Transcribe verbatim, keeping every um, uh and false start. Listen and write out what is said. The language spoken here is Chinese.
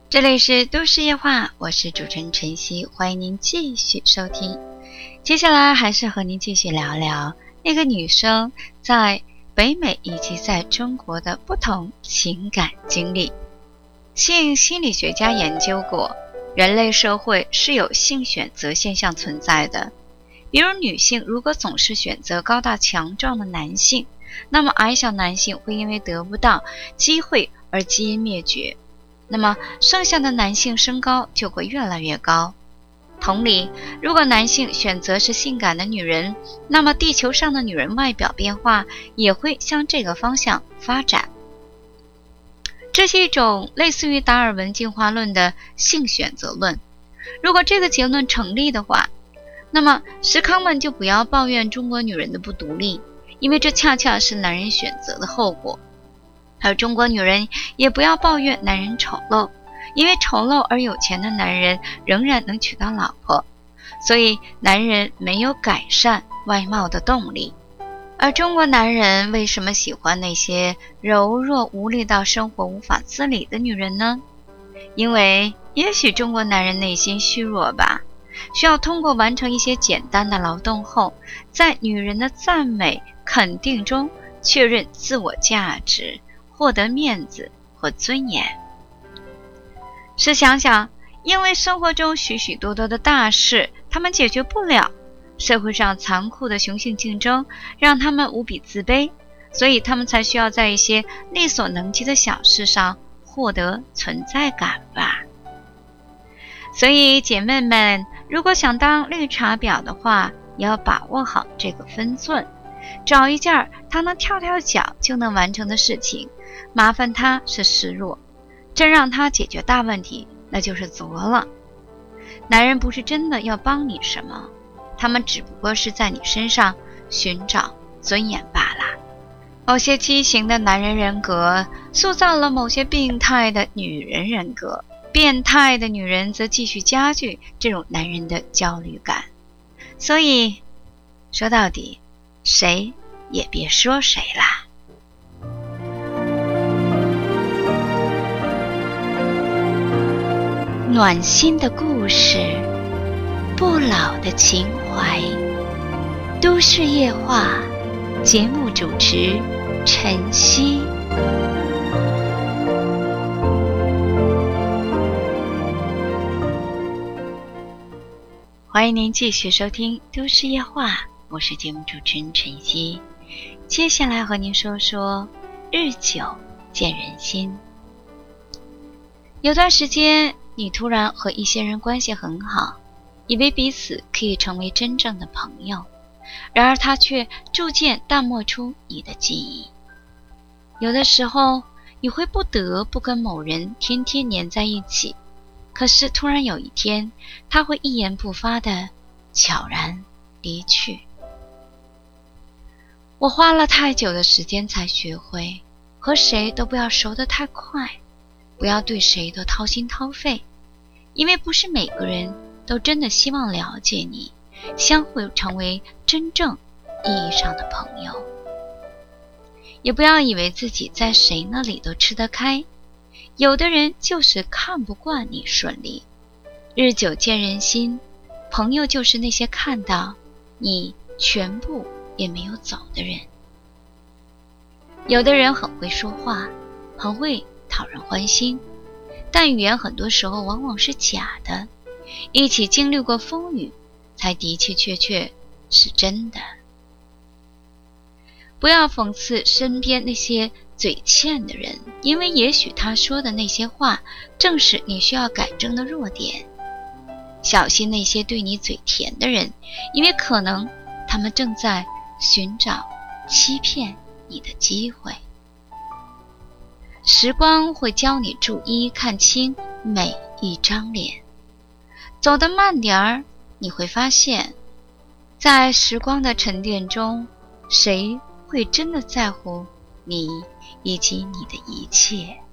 这里是都市夜话，我是主持人晨曦，欢迎您继续收听。接下来还是和您继续聊聊那个女生在北美以及在中国的不同情感经历。性心理学家研究过，人类社会是有性选择现象存在的。比如女性如果总是选择高大强壮的男性，那么矮小男性会因为得不到机会而基因灭绝，那么剩下的男性身高就会越来越高。同理，如果男性选择是性感的女人，那么地球上的女人外表变化也会向这个方向发展。这是一种类似于达尔文进化论的性选择论。如果这个结论成立的话，那么石康们就不要抱怨中国女人的不独立，因为这恰恰是男人选择的后果。而中国女人也不要抱怨男人丑陋，因为丑陋而有钱的男人仍然能娶到老婆，所以男人没有改善外貌的动力。而中国男人为什么喜欢那些柔弱无力到生活无法自理的女人呢？因为也许中国男人内心虚弱吧，需要通过完成一些简单的劳动后，在女人的赞美肯定中确认自我价值，获得面子和尊严。试想想，因为生活中许许多多的大事他们解决不了，社会上残酷的雄性竞争让他们无比自卑，所以他们才需要在一些力所能及的小事上获得存在感吧。所以姐妹们，如果想当绿茶婊的话，也要把握好这个分寸，找一件他能跳跳脚就能完成的事情，麻烦他是示弱，真让他解决大问题，那就是作了。男人不是真的要帮你什么，他们只不过是在你身上寻找尊严罢了。某些畸形的男人人格塑造了某些病态的女人人格，变态的女人则继续加剧这种男人的焦虑感。所以说到底，谁也别说谁啦。暖心的故事，不老的情怀，都市夜话，节目主持晨曦。欢迎您继续收听都市夜话，我是节目主持人晨曦。接下来和您说说日久见人心。有段时间你突然和一些人关系很好，以为彼此可以成为真正的朋友，然而他却逐渐淡漠出你的记忆。有的时候你会不得不跟某人天天黏在一起，可是突然有一天他会一言不发地悄然离去。我花了太久的时间才学会，和谁都不要熟得太快，不要对谁都掏心掏肺，因为不是每个人都真的希望了解你，相互成为真正意义上的朋友。也不要以为自己在谁那里都吃得开，有的人就是看不惯你顺利。日久见人心，朋友就是那些看到你全部也没有走的人。有的人很会说话，很会讨人欢心，但语言很多时候往往是假的，一起经历过风雨，才的确确确是真的。不要讽刺身边那些嘴欠的人，因为也许他说的那些话正是你需要改正的弱点。小心那些对你嘴甜的人，因为可能他们正在寻找欺骗你的机会。时光会教你逐一看清每一张脸，走得慢点儿，你会发现，在时光的沉淀中，谁会真的在乎你以及你的一切？